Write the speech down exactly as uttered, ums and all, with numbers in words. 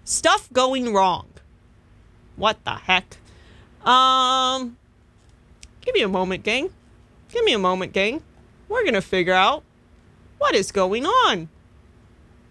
Stuff going wrong. What the heck? Um, give me a moment, gang. Give me a moment, gang. We're going to figure out what is going on.